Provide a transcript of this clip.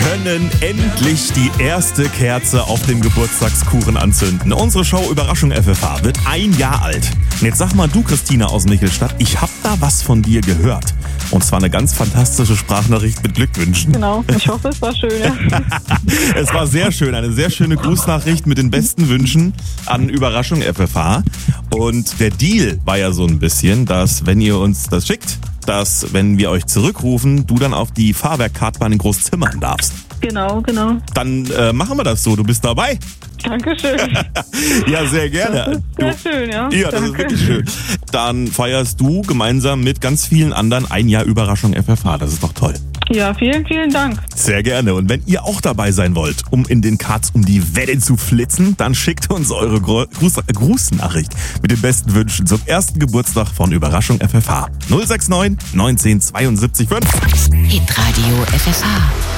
können endlich die erste Kerze auf dem Geburtstagskuchen anzünden. Unsere Show Überraschung FFH wird 1 Jahr alt. Und jetzt sag mal du, Christina aus Michelstadt, ich hab da was von dir gehört. Und zwar eine ganz fantastische Sprachnachricht mit Glückwünschen. Genau, ich hoffe, es war schön. Ja. Es war sehr schön, eine sehr schöne Grußnachricht mit den besten Wünschen an Überraschung FFH. Und der Deal war ja so ein bisschen, dass wenn ihr uns das schickt, dass wenn wir euch zurückrufen, du dann auf die Fahrwerkkartbahn in Großzimmern darfst. Genau. Dann machen wir das so, du bist dabei. Dankeschön. Ja, sehr gerne. Das ist sehr schön, ja. Ja, das Danke. ist wirklich schön. Dann feierst du gemeinsam mit ganz vielen anderen 1 Jahr Überraschung FFH. Das ist doch toll. Ja, vielen Dank. Sehr gerne. Und wenn ihr auch dabei sein wollt, um in den Karts um die Wette zu flitzen, dann schickt uns eure Grußnachricht mit den besten Wünschen zum ersten Geburtstag von Überraschung FFH. 069 19 72 5. Hitradio FFH.